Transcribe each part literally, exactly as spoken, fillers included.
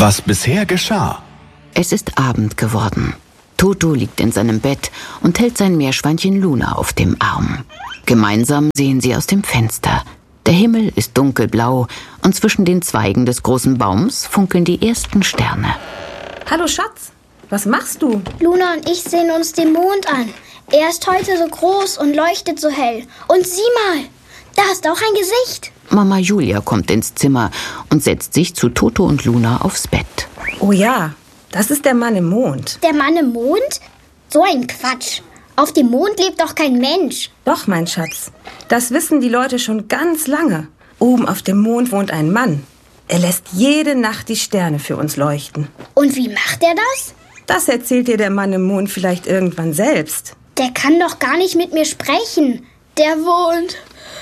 Was bisher geschah. Es ist Abend geworden. Toto liegt in seinem Bett und hält sein Meerschweinchen Luna auf dem Arm. Gemeinsam sehen sie aus dem Fenster. Der Himmel ist dunkelblau und zwischen den Zweigen des großen Baums funkeln die ersten Sterne. Hallo Schatz, was machst du? Luna und ich sehen uns den Mond an. Er ist heute so groß und leuchtet so hell. Und sieh mal, da ist auch ein Gesicht. Mama Julia kommt ins Zimmer und setzt sich zu Toto und Luna aufs Bett. Oh ja, das ist der Mann im Mond. Der Mann im Mond? So ein Quatsch. Auf dem Mond lebt doch kein Mensch. Doch, mein Schatz. Das wissen die Leute schon ganz lange. Oben auf dem Mond wohnt ein Mann. Er lässt jede Nacht die Sterne für uns leuchten. Und wie macht er das? Das erzählt dir der Mann im Mond vielleicht irgendwann selbst. Der kann doch gar nicht mit mir sprechen. Der wohnt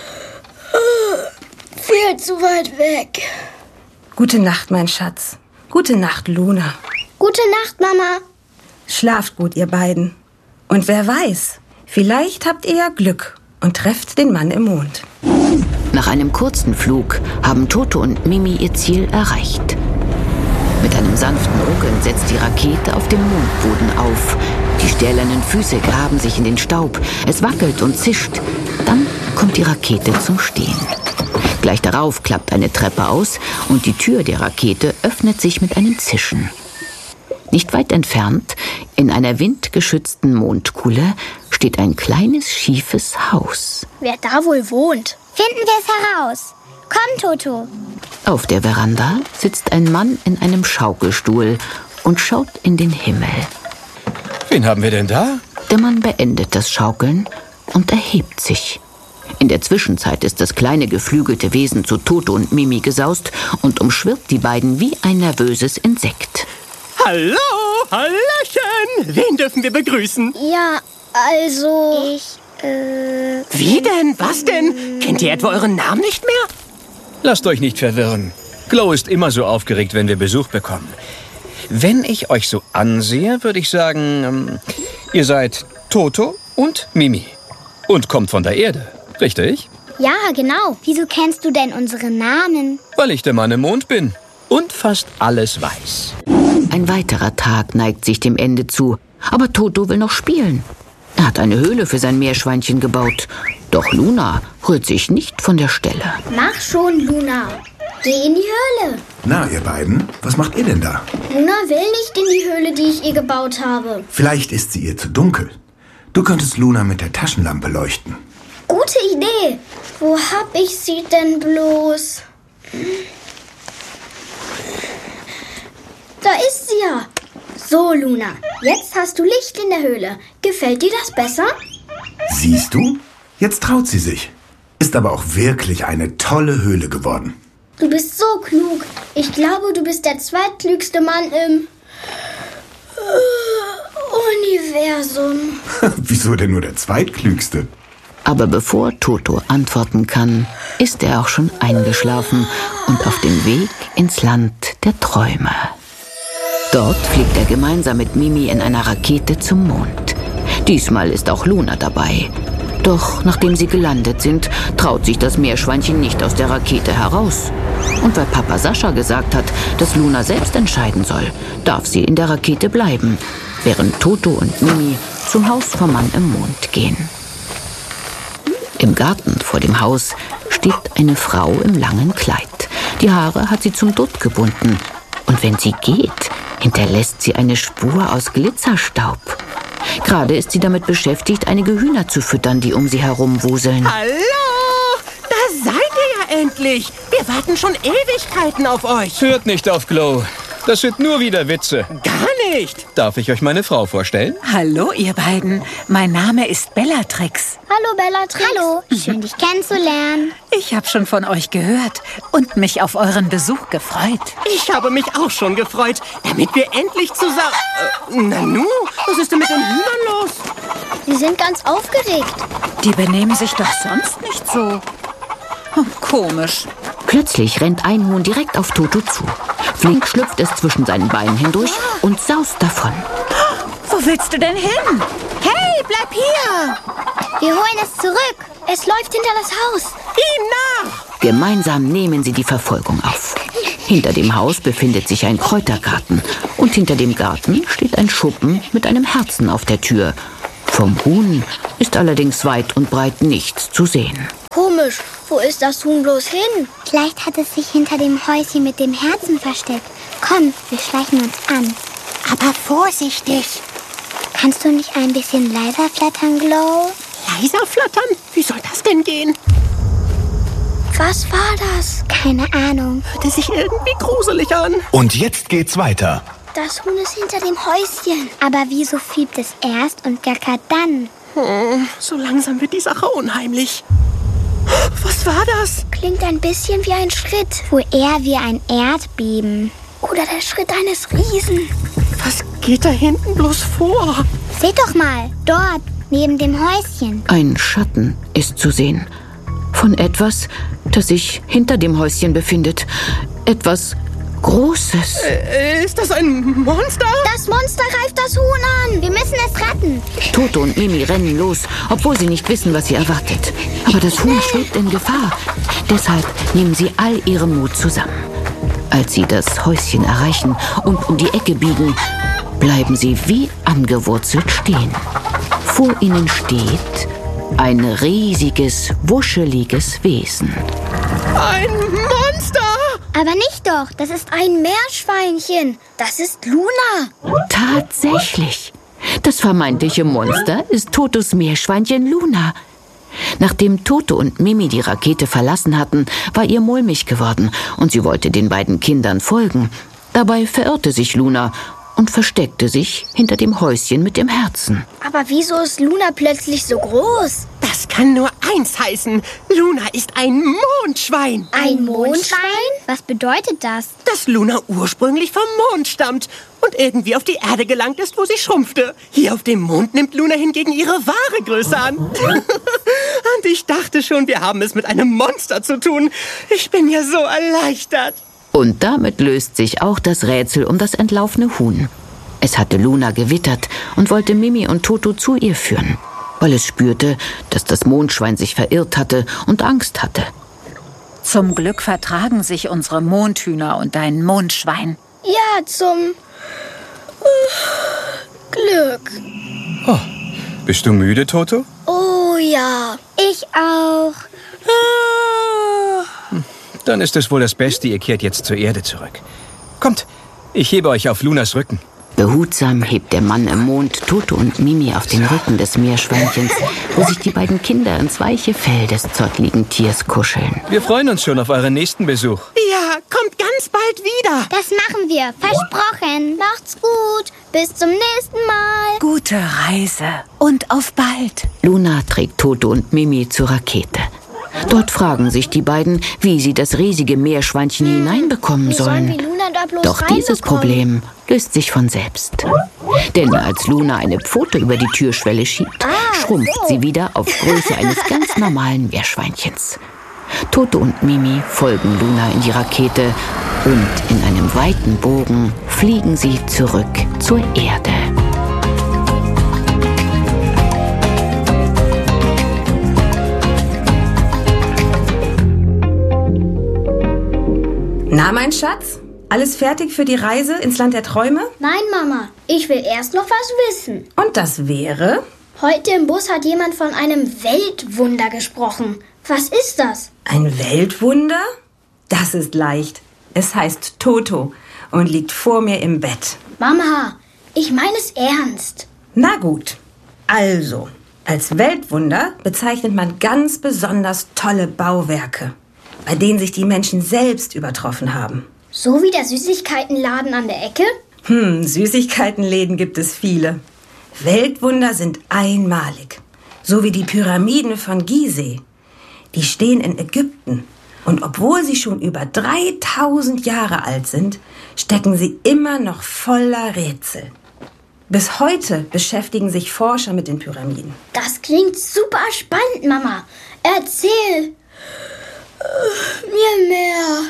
viel zu weit weg. Gute Nacht, mein Schatz. Gute Nacht, Luna. Gute Nacht, Mama. Schlaft gut, ihr beiden. Und wer weiß, vielleicht habt ihr ja Glück und trefft den Mann im Mond. Nach einem kurzen Flug haben Toto und Mimi ihr Ziel erreicht. Mit einem sanften Ruckeln setzt die Rakete auf dem Mondboden auf. Die stählernen Füße graben sich in den Staub. Es wackelt und zischt. Dann kommt die Rakete zum Stehen. Gleich darauf klappt eine Treppe aus und die Tür der Rakete öffnet sich mit einem Zischen. Nicht weit entfernt, in einer windgeschützten Mondkuhle, steht ein kleines, schiefes Haus. Wer da wohl wohnt? Finden wir es heraus. Komm, Toto. Auf der Veranda sitzt ein Mann in einem Schaukelstuhl und schaut in den Himmel. Wen haben wir denn da? Der Mann beendet das Schaukeln und erhebt sich. In der Zwischenzeit ist das kleine geflügelte Wesen zu Toto und Mimi gesaust und umschwirrt die beiden wie ein nervöses Insekt. Hallo, Hallöchen! Wen dürfen wir begrüßen? Ja, also... Ich, äh... Wie denn? Was denn? Kennt ihr etwa euren Namen nicht mehr? Lasst euch nicht verwirren. Glow ist immer so aufgeregt, wenn wir Besuch bekommen. Wenn ich euch so ansehe, würde ich sagen, ähm, ihr seid Toto und Mimi. Und kommt von der Erde, richtig? Ja, genau. Wieso kennst du denn unsere Namen? Weil ich der Mann im Mond bin und fast alles weiß. Ein weiterer Tag neigt sich dem Ende zu, aber Toto will noch spielen. Er hat eine Höhle für sein Meerschweinchen gebaut. Doch Luna rührt sich nicht von der Stelle. Mach schon, Luna. Geh in die Höhle. Na, ihr beiden, was macht ihr denn da? Luna will nicht in die Höhle, die ich ihr gebaut habe. Vielleicht ist sie ihr zu dunkel. Du könntest Luna mit der Taschenlampe leuchten. Gute Idee. Wo hab ich sie denn bloß? Da ist sie ja. So, Luna, jetzt hast du Licht in der Höhle. Gefällt dir das besser? Siehst du? Jetzt traut sie sich. Ist aber auch wirklich eine tolle Höhle geworden. Du bist so klug. Ich glaube, du bist der zweitklügste Mann im Universum. Wieso denn nur der zweitklügste? Aber bevor Toto antworten kann, ist er auch schon eingeschlafen und auf dem Weg ins Land der Träume. Dort fliegt er gemeinsam mit Mimi in einer Rakete zum Mond. Diesmal ist auch Luna dabei. Doch nachdem sie gelandet sind, traut sich das Meerschweinchen nicht aus der Rakete heraus. Und weil Papa Sascha gesagt hat, dass Luna selbst entscheiden soll, darf sie in der Rakete bleiben, während Toto und Mimi zum Haus vom Mann im Mond gehen. Im Garten vor dem Haus steht eine Frau im langen Kleid. Die Haare hat sie zum Dutt gebunden. Und wenn sie geht, hinterlässt sie eine Spur aus Glitzerstaub. Gerade ist sie damit beschäftigt, einige Hühner zu füttern, die um sie herumwuseln. Hallo, da seid ihr ja endlich. Wir warten schon Ewigkeiten auf euch. Hört nicht auf Glow. Das sind nur wieder Witze. Gar nicht. Darf ich euch meine Frau vorstellen? Hallo, ihr beiden. Mein Name ist Bellatrix. Hallo, Bellatrix. Hallo, schön dich kennenzulernen. Ich habe schon von euch gehört und mich auf euren Besuch gefreut. Ich habe mich auch schon gefreut, damit wir endlich zusammen... Äh, Nanu, was ist denn mit den Hühnern los? Sie sind ganz aufgeregt. Die benehmen sich doch sonst nicht so. Oh, komisch. Plötzlich rennt ein Huhn direkt auf Toto zu. Flink schlüpft es zwischen seinen Beinen hindurch und saust davon. Wo willst du denn hin? Hey, bleib hier. Wir holen es zurück. Es läuft hinter das Haus. Ihm nach! Gemeinsam nehmen sie die Verfolgung auf. Hinter dem Haus befindet sich ein Kräutergarten und hinter dem Garten steht ein Schuppen mit einem Herzen auf der Tür. Vom Huhn ist allerdings weit und breit nichts zu sehen. Komisch, wo ist das Huhn bloß hin? Vielleicht hat es sich hinter dem Häuschen mit dem Herzen versteckt. Komm, wir schleichen uns an. Aber vorsichtig. Kannst du nicht ein bisschen leiser flattern, Glow? Leiser flattern? Wie soll das denn gehen? Was war das? Keine Ahnung. Hört sich irgendwie gruselig an. Und jetzt geht's weiter. Das Huhn ist hinter dem Häuschen. Aber wieso fiebt es erst und gackert dann? Hm, so langsam wird die Sache unheimlich. Was war das? Klingt ein bisschen wie ein Schritt. Wohl eher wie ein Erdbeben. Oder der Schritt eines Riesen. Was geht da hinten bloß vor? Seht doch mal, dort, neben dem Häuschen. Ein Schatten ist zu sehen. Von etwas, das sich hinter dem Häuschen befindet. Etwas Großes. Äh, ist das ein Monster? Das Monster greift das Huhn an. Wir müssen es retten. Toto und Mimi rennen los, obwohl sie nicht wissen, was sie erwartet. Aber das Huhn schwebt in Gefahr. Deshalb nehmen sie all ihren Mut zusammen. Als sie das Häuschen erreichen und um die Ecke biegen, bleiben sie wie angewurzelt stehen. Vor ihnen steht ein riesiges, wuscheliges Wesen. Ein Monster! Aber nicht doch, das ist ein Meerschweinchen. Das ist Luna. Tatsächlich. Das vermeintliche Monster ist Totos Meerschweinchen Luna. Nachdem Toto und Mimi die Rakete verlassen hatten, war ihr mulmig geworden und sie wollte den beiden Kindern folgen. Dabei verirrte sich Luna und versteckte sich hinter dem Häuschen mit dem Herzen. Aber wieso ist Luna plötzlich so groß? Das kann nur eins heißen. Luna ist ein Mondschwein. Ein Mondschwein? Was bedeutet das? Dass Luna ursprünglich vom Mond stammt und irgendwie auf die Erde gelangt ist, wo sie schrumpfte. Hier auf dem Mond nimmt Luna hingegen ihre wahre Größe an. Und ich dachte schon, wir haben es mit einem Monster zu tun. Ich bin ja so erleichtert. Und damit löst sich auch das Rätsel um das entlaufene Huhn. Es hatte Luna gewittert und wollte Mimi und Toto zu ihr führen, weil es spürte, dass das Mondschwein sich verirrt hatte und Angst hatte. Zum Glück vertragen sich unsere Mondhühner und dein Mondschwein. Ja, zum uh, Glück. Oh, bist du müde, Toto? Oh ja. Ich auch. Dann ist es wohl das Beste, ihr kehrt jetzt zur Erde zurück. Kommt, ich hebe euch auf Lunas Rücken. Behutsam hebt der Mann im Mond Toto und Mimi auf den Rücken des Meerschweinchens, wo sich die beiden Kinder ins weiche Fell des zottligen Tiers kuscheln. Wir freuen uns schon auf euren nächsten Besuch. Ja, kommt ganz bald wieder. Das machen wir, versprochen. Macht's gut. Bis zum nächsten Mal. Gute Reise und auf bald. Luna trägt Toto und Mimi zur Rakete. Dort fragen sich die beiden, wie sie das riesige Meerschweinchen hm, hineinbekommen wie sollen sollen. wir Luna da bloß Doch dieses Problem löst sich von selbst. Denn als Luna eine Pfote über die Türschwelle schiebt, ah, schrumpft so. sie wieder auf Größe eines ganz normalen Meerschweinchens. Toto und Mimi folgen Luna in die Rakete und in einem weiten Bogen fliegen sie zurück zur Erde. Na, mein Schatz? Alles fertig für die Reise ins Land der Träume? Nein, Mama. Ich will erst noch was wissen. Und das wäre? Heute im Bus hat jemand von einem Weltwunder gesprochen. Was ist das? Ein Weltwunder? Das ist leicht. Es heißt Toto und liegt vor mir im Bett. Mama, ich meine es ernst. Na gut. Also, als Weltwunder bezeichnet man ganz besonders tolle Bauwerke, bei denen sich die Menschen selbst übertroffen haben. So wie der Süßigkeitenladen an der Ecke? Hm, Süßigkeitenläden gibt es viele. Weltwunder sind einmalig. So wie die Pyramiden von Gizeh. Die stehen in Ägypten. Und obwohl sie schon über dreitausend Jahre alt sind, stecken sie immer noch voller Rätsel. Bis heute beschäftigen sich Forscher mit den Pyramiden. Das klingt super spannend, Mama. Erzähl mir mehr.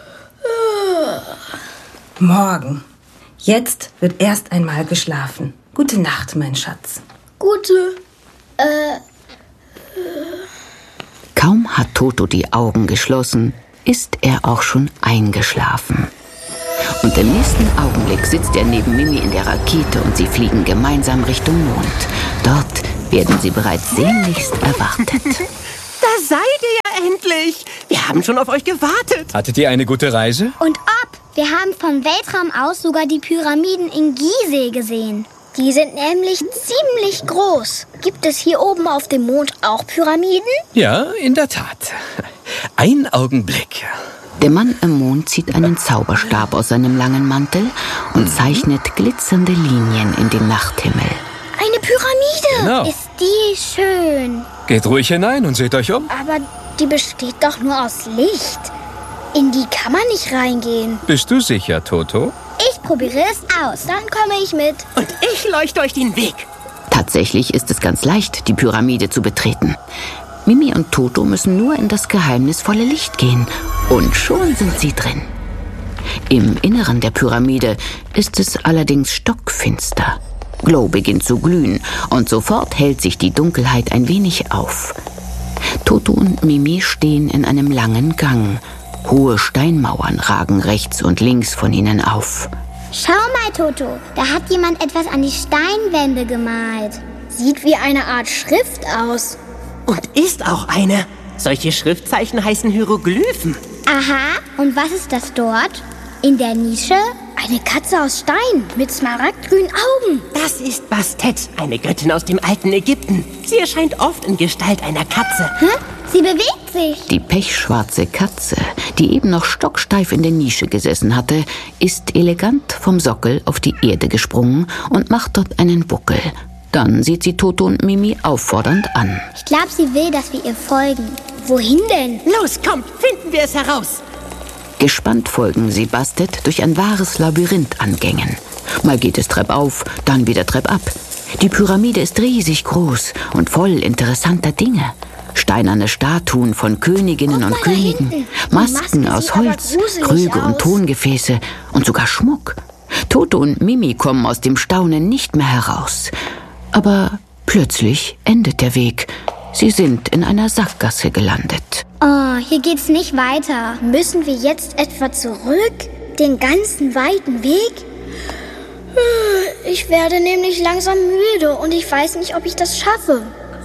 Morgen. Jetzt wird erst einmal geschlafen. Gute Nacht, mein Schatz. Gute. Äh. Kaum hat Toto die Augen geschlossen, ist er auch schon eingeschlafen. Und im nächsten Augenblick sitzt er neben Mimi in der Rakete und sie fliegen gemeinsam Richtung Mond. Dort werden sie bereits sehnlichst erwartet. Da seid ihr ja endlich! Wir haben schon auf euch gewartet. Hattet ihr eine gute Reise? Und ob? Wir haben vom Weltraum aus sogar die Pyramiden in Gizeh gesehen. Die sind nämlich ziemlich groß. Gibt es hier oben auf dem Mond auch Pyramiden? Ja, in der Tat. Ein Augenblick. Der Mann im Mond zieht einen Zauberstab aus seinem langen Mantel und zeichnet glitzernde Linien in den Nachthimmel. Eine Pyramide! Genau. Ist die schön. Geht ruhig hinein und seht euch um. Aber die besteht doch nur aus Licht. In die kann man nicht reingehen. Bist du sicher, Toto? Ich probiere es aus, dann komme ich mit. Und ich leuchte euch den Weg. Tatsächlich ist es ganz leicht, die Pyramide zu betreten. Mimi und Toto müssen nur in das geheimnisvolle Licht gehen. Und schon sind sie drin. Im Inneren der Pyramide ist es allerdings stockfinster. Glow beginnt zu glühen und sofort hält sich die Dunkelheit ein wenig auf. Toto und Mimi stehen in einem langen Gang. Hohe Steinmauern ragen rechts und links von ihnen auf. Schau mal, Toto, da hat jemand etwas an die Steinwände gemalt. Sieht wie eine Art Schrift aus. Und ist auch eine. Solche Schriftzeichen heißen Hieroglyphen. Aha, und was ist das dort? In der Nische? Eine Katze aus Stein mit smaragdgrünen Augen. Das ist Bastet, eine Göttin aus dem alten Ägypten. Sie erscheint oft in Gestalt einer Katze. Hä? Sie bewegt sich. Die pechschwarze Katze, die eben noch stocksteif in der Nische gesessen hatte, ist elegant vom Sockel auf die Erde gesprungen und macht dort einen Buckel. Dann sieht sie Toto und Mimi auffordernd an. Ich glaube, sie will, dass wir ihr folgen. Wohin denn? Los, kommt, finden wir es heraus. Gespannt folgen sie Bastet durch ein wahres Labyrinth an Gängen. Mal geht es treppauf, dann wieder treppab. Die Pyramide ist riesig groß und voll interessanter Dinge. Steinerne Statuen von Königinnen und Königen, Masken aus Holz, Krüge und Tongefäße und sogar Schmuck. Toto und Mimi kommen aus dem Staunen nicht mehr heraus. Aber plötzlich endet der Weg. Sie sind in einer Sackgasse gelandet. Oh, hier geht's nicht weiter. Müssen wir jetzt etwa zurück? Den ganzen weiten Weg? Ich werde nämlich langsam müde und ich weiß nicht, ob ich das schaffe.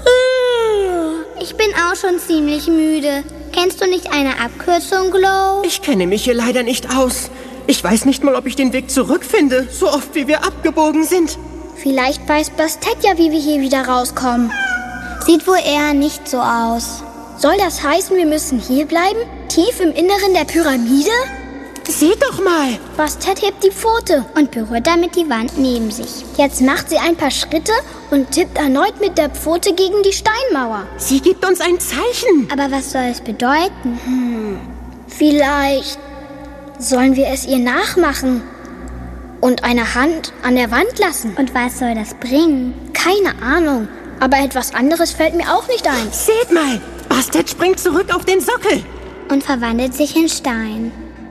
Ich bin auch schon ziemlich müde. Kennst du nicht eine Abkürzung, Glow? Ich kenne mich hier leider nicht aus. Ich weiß nicht mal, ob ich den Weg zurückfinde, so oft wie wir abgebogen sind. Vielleicht weiß Bastet ja, wie wir hier wieder rauskommen. Sieht wohl eher nicht so aus. Soll das heißen, wir müssen hier bleiben? Tief im Inneren der Pyramide? Seht doch mal! Bastet hebt die Pfote und berührt damit die Wand neben sich. Jetzt macht sie ein paar Schritte und tippt erneut mit der Pfote gegen die Steinmauer. Sie gibt uns ein Zeichen. Aber was soll es bedeuten? Hm, vielleicht sollen wir es ihr nachmachen und eine Hand an der Wand lassen. Und was soll das bringen? Keine Ahnung, aber etwas anderes fällt mir auch nicht ein. Seht mal, Bastet springt zurück auf den Sockel. Und verwandelt sich in Stein.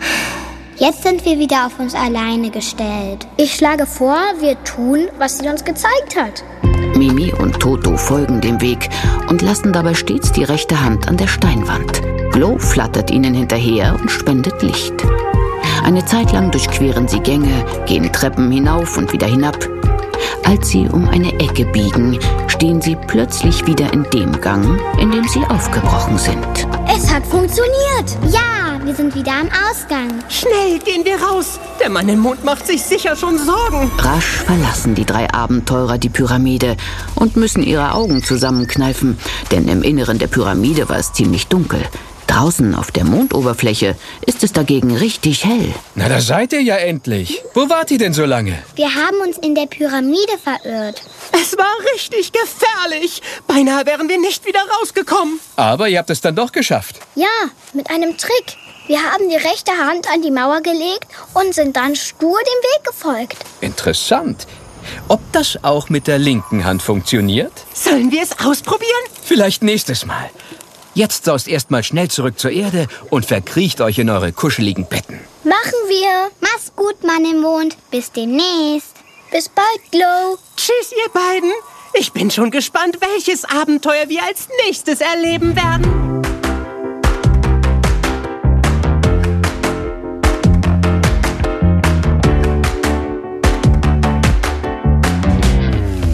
Jetzt sind wir wieder auf uns alleine gestellt. Ich schlage vor, wir tun, was sie uns gezeigt hat. Mimi und Toto folgen dem Weg und lassen dabei stets die rechte Hand an der Steinwand. Glow flattert ihnen hinterher und spendet Licht. Eine Zeit lang durchqueren sie Gänge, gehen Treppen hinauf und wieder hinab. Als sie um eine Ecke biegen, stehen sie plötzlich wieder in dem Gang, in dem sie aufgebrochen sind. Es hat funktioniert. Ja, wir sind wieder am Ausgang. Schnell gehen wir raus. Der Mann im Mond macht sich sicher schon Sorgen. Rasch verlassen die drei Abenteurer die Pyramide und müssen ihre Augen zusammenkneifen, denn im Inneren der Pyramide war es ziemlich dunkel. Draußen auf der Mondoberfläche ist es dagegen richtig hell. Na, da seid ihr ja endlich. Wo wart ihr denn so lange? Wir haben uns in der Pyramide verirrt. Es war richtig gefährlich. Beinahe wären wir nicht wieder rausgekommen. Aber ihr habt es dann doch geschafft. Ja, mit einem Trick. Wir haben die rechte Hand an die Mauer gelegt und sind dann stur dem Weg gefolgt. Interessant. Ob das auch mit der linken Hand funktioniert? Sollen wir es ausprobieren? Vielleicht nächstes Mal. Jetzt saust erstmal schnell zurück zur Erde und verkriecht euch in eure kuscheligen Betten. Machen wir. Mach's gut, Mann im Mond. Bis demnächst. Bis bald, Glow. Tschüss, ihr beiden. Ich bin schon gespannt, welches Abenteuer wir als nächstes erleben werden.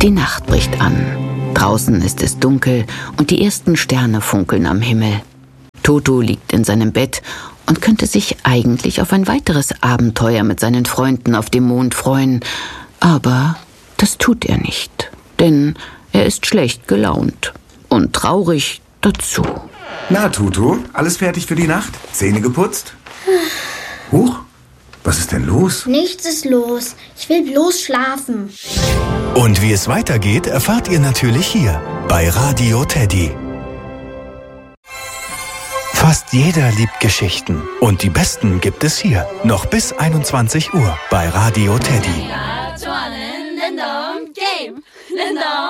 Die Nacht bricht an. Draußen ist es dunkel und die ersten Sterne funkeln am Himmel. Toto liegt in seinem Bett und könnte sich eigentlich auf ein weiteres Abenteuer mit seinen Freunden auf dem Mond freuen. Aber das tut er nicht, denn er ist schlecht gelaunt und traurig dazu. Na, Toto, alles fertig für die Nacht? Zähne geputzt? Huch, was ist denn los? Nichts ist los. Ich will bloß schlafen. Und wie es weitergeht, erfahrt ihr natürlich hier bei Radio Teddy. Fast jeder liebt Geschichten und die besten gibt es hier. Noch bis einundzwanzig Uhr bei Radio Teddy.